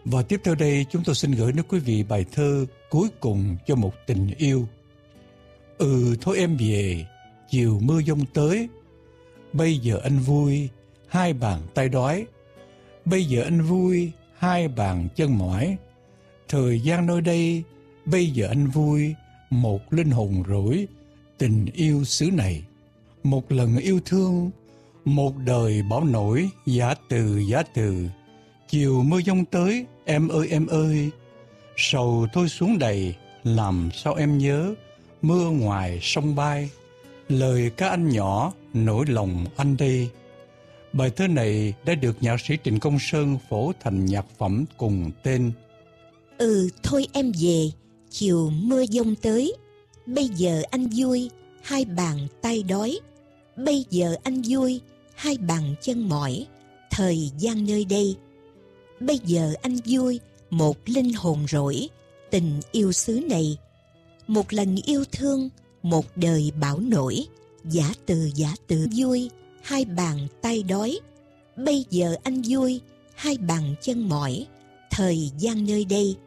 Và tiếp theo đây chúng tôi xin gửi đến quý vị bài thơ Cuối cùng cho một tình yêu. Thôi em về, chiều mưa giông tới. Bây giờ anh vui, hai bàn tay đói. Bây giờ anh vui, hai bàn chân mỏi. Thời gian nơi đây, bây giờ anh vui, một linh hồn rỗi, tình yêu xứ này. Một lần yêu thương, một đời bão nổi, giả từ. Chiều mưa giông tới, em ơi, sầu thôi xuống đầy, làm sao em nhớ, mưa ngoài sông bay, lời ca anh nhỏ, nỗi lòng anh đây. Bài thơ này đã được nhạc sĩ Trịnh Công Sơn phổ thành nhạc phẩm cùng tên. Thôi em về, chiều mưa giông tới. Bây giờ anh vui, hai bàn tay đói. Bây giờ anh vui, hai bàn chân mỏi. Thời gian nơi đây. Bây giờ anh vui, một linh hồn rỗi, tình yêu xứ này. Một lần yêu thương, một đời bão nổi, giả từ vui, hai bàn tay đói. Bây giờ anh vui, hai bàn chân mỏi. Thời gian nơi đây.